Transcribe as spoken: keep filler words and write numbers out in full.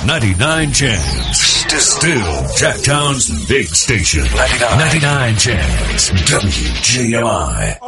ninety-nine Chance. Still, still Jacktown's big station. ninety-nine Chance. W J M I.